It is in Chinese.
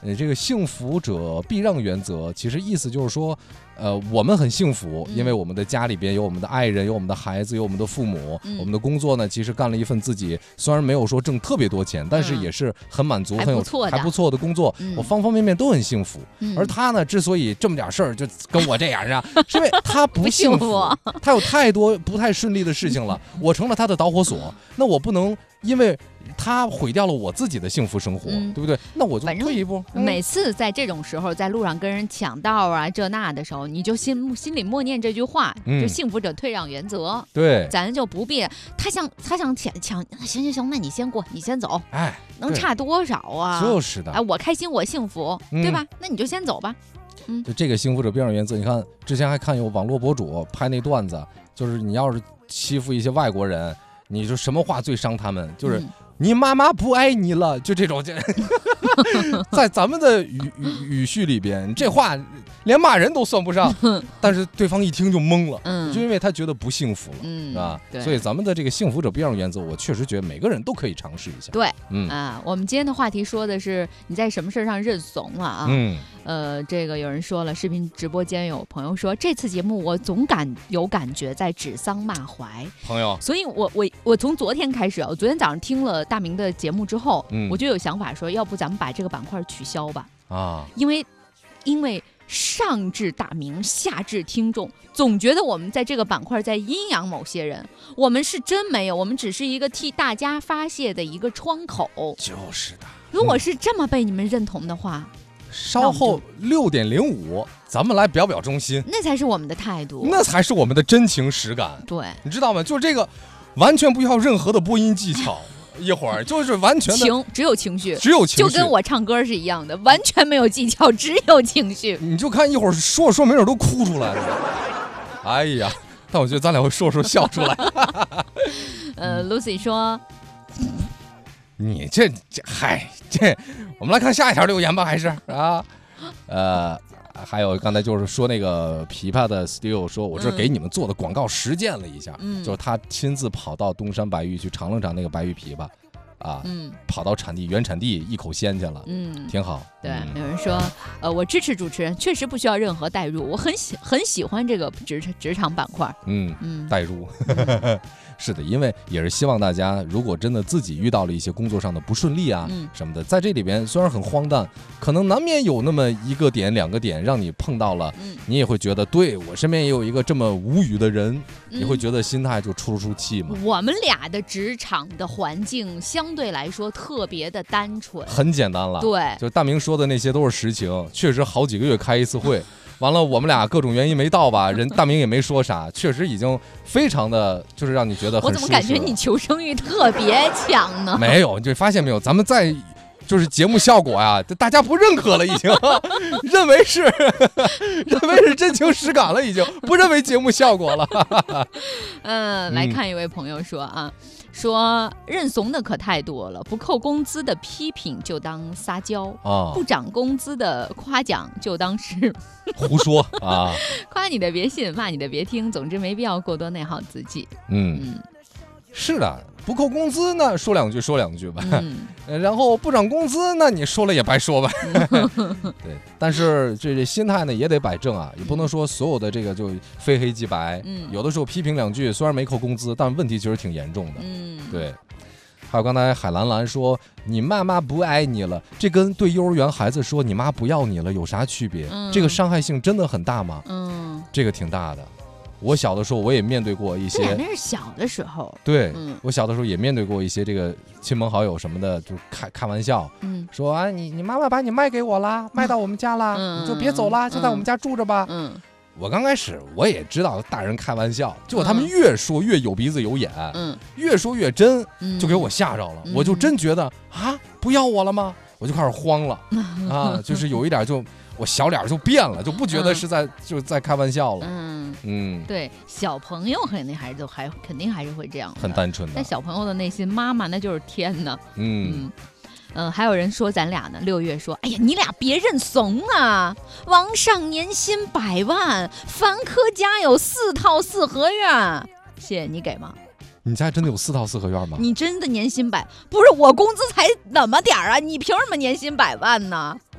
这个幸福者避让原则，其实意思就是说，我们很幸福，因为我们的家里边有我们的爱人，有我们的孩子，有我们的父母，我们的工作呢，其实干了一份自己虽然没有说挣特别多钱，但是也是很满足、还不错的工作，我方方面面都很幸福。而他呢，之所以这么点事儿就跟我这样是因为他不幸福，他有太多不太顺利的事情了，我成了他的导火索，那我不能因为他毁掉了我自己的幸福生活，对不对？那我就退一步。 每次在这种时候，在路上跟人抢道啊这那的时候，你就心里默念这句话，就幸福者退让原则。 对， 咱就不必他想抢，行，那你先过，你先走， 哎， 能差多少啊？ 就是的， 哎，我开心，我幸福，对吧？那你就先走吧。 就这个幸福者避让原则，你看之前还看有网络博主拍那段子，就是你要是欺负一些外国人，你说什么话最伤他们？就是你妈妈不爱你了，就这种，在咱们的语序里边，这话连骂人都算不上，但是对方一听就懵了，就因为他觉得不幸福了，是吧？所以咱们的这个幸福者避让原则，我确实觉得每个人都可以尝试一下。 对，我们今天的话题说的是你在什么事上认怂了啊？这个有人说了，视频直播间有朋友说，这次节目我总有感觉在指桑骂槐， 朋友， 所以我从昨天开始啊，我昨天早上听了大明的节目之后，我就有想法说，要不咱们把这个板块取消吧？啊，因为上至大明，下至听众，总觉得我们在这个板块在阴阳某些人，我们是真没有，我们只是一个替大家发泄的一个窗口。 就是的， 如果是这么被你们认同的话， 稍后6:05，咱们来表忠心， 那才是我们的态度， 那才是我们的真情实感。 对， 你知道吗？就这个，完全不要任何的播音技巧。一会儿就是完全的只有情绪， 就跟我唱歌是一样的，完全没有技巧，只有情绪。 你就看一会儿说没准都哭出来了。哎呀，但我觉得咱俩会说笑出来。 Lucy 说， 你这，我们来看下一条留言吧，还是啊，还有刚才就是说那个琵琶的 Steel 说，我这给你们做的广告实践了一下，就是他亲自跑到东山白玉去尝了尝那个白玉琵琶，跑到原产地一口鲜去了，挺好。 对，有人说，我支持主持人，确实不需要任何代入，我很喜欢这个职场板块， 代入。是的，因为也是希望大家，如果真的自己遇到了一些工作上的不顺利啊什么的，在这里边虽然很荒诞，可能难免有那么1个点2个点让你碰到了，你也会觉得，对，我身边也有一个这么无语的人，你会觉得心态就出气嘛。 我们俩的职场的环境相对来说特别的单纯， 很简单了。 对， 就大明说的那些都是实情，确实好几个月开一次会。完了，我们俩各种原因没到吧，大明也没说啥，确实已经非常的，就是让你觉得很舒适。 我怎么感觉你求生欲特别强呢？ 没有，你发现没有？咱们在就是节目效果呀，大家不认可了，已经认为是真情实感了，已经不认为节目效果了。 来看一位朋友说啊。说认怂的可太多了，不扣工资的批评就当撒娇，不涨工资的夸奖就当是胡说啊， 夸你的别信，骂你的别听，总之没必要过多内耗自己。 是的，不扣工资呢，说两句吧，然后不涨工资，那你说了也白说吧。对，但是这心态呢也得摆正啊，也不能说所有的这个就非黑即白。有的时候批评2句，虽然没扣工资，但问题其实挺严重的。对。还有刚才海兰兰说你妈妈不爱你了，这跟对幼儿园孩子说你妈不要你了有啥区别？这个伤害性真的很大吗？这个挺大的。我小的时候我也面对过一些， 那是小的时候。 对，我小的时候也面对过一些这个亲朋好友什么的，就开玩笑，说啊你妈妈把你卖给我啦，卖到我们家啦，你就别走啦，就在我们家住着吧。我刚开始我也知道大人开玩笑，结果他们越说越有鼻子有眼，越说越真，就给我吓着了。我就真觉得啊，不要我了吗？我就开始慌了啊，就是有一点就。我小脸就变了，就不觉得是在开玩笑了。 对，小朋友肯定还是会这样的， 很单纯的。 但小朋友的内心，妈妈那就是天呢。还有人说咱俩呢，6月说，哎呀，你俩别认怂啊！王上年薪100万，凡科家有4套4合院，谢谢你给吗？ 你家真的有4套4合院吗？ 你真的年薪100？不是我工资才那么点儿啊，你凭什么年薪100万呢？